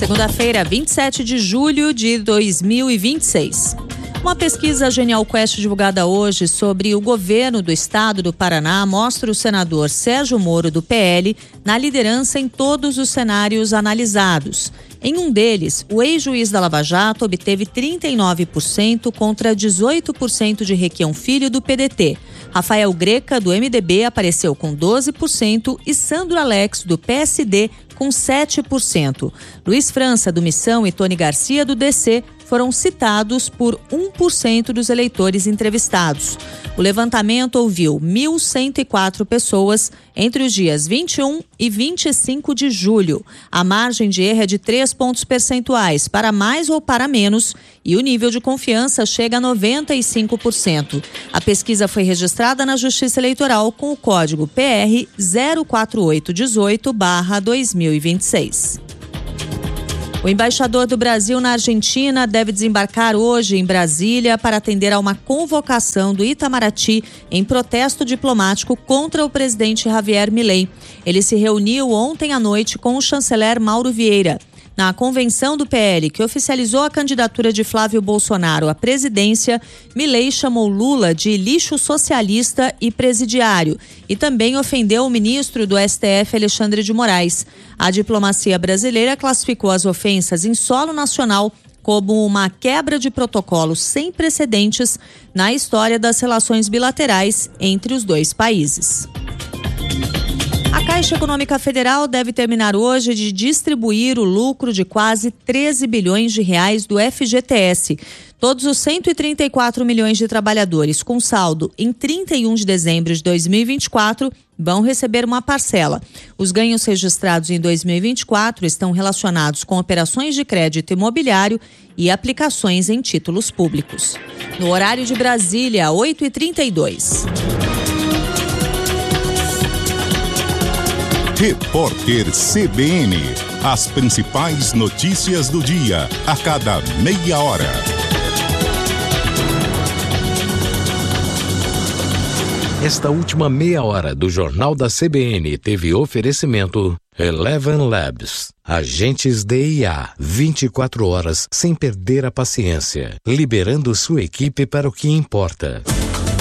Segunda-feira, 27 de julho de 2026. Uma pesquisa Genial Quest divulgada hoje sobre o governo do estado do Paraná mostra o senador Sérgio Moro, do PL, na liderança em todos os cenários analisados. Em um deles, o ex-juiz da Lava Jato obteve 39% contra 18% de Requião Filho, do PDT. Rafael Greca, do MDB, apareceu com 12% e Sandro Alex, do PSD, com 7%. Luiz França, do Missão, e Tony Garcia, do DC, foram citados por 1% dos eleitores entrevistados. O levantamento ouviu 1.104 pessoas entre os dias 21 e 25 de julho. A margem de erro é de 3 pontos percentuais, para mais ou para menos, e o nível de confiança chega a 95%. A pesquisa foi registrada na Justiça Eleitoral com o código PR 04818/2026. O embaixador do Brasil na Argentina deve desembarcar hoje em Brasília para atender a uma convocação do Itamaraty em protesto diplomático contra o presidente Javier Milei. Ele se reuniu ontem à noite com o chanceler Mauro Vieira. Na convenção do PL, que oficializou a candidatura de Flávio Bolsonaro à presidência, Milei chamou Lula de lixo socialista e presidiário e também ofendeu o ministro do STF, Alexandre de Moraes. A diplomacia brasileira classificou as ofensas em solo nacional como uma quebra de protocolo sem precedentes na história das relações bilaterais entre os dois países. A Caixa Econômica Federal deve terminar hoje de distribuir o lucro de quase 13 bilhões de reais do FGTS. Todos os 134 milhões de trabalhadores com saldo em 31 de dezembro de 2024 vão receber uma parcela. Os ganhos registrados em 2024 estão relacionados com operações de crédito imobiliário e aplicações em títulos públicos. No horário de Brasília, 8h32. Repórter CBN. As principais notícias do dia, a cada meia hora. Esta última meia hora do Jornal da CBN teve oferecimento Eleven Labs. Agentes de IA, 24 horas sem perder a paciência, liberando sua equipe para o que importa.